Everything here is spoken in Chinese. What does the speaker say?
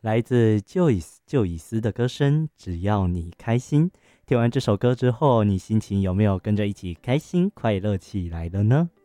来自就以斯的歌声，只要你开心。听完这首歌之后，你心情有没有跟着一起开心快乐起来了呢？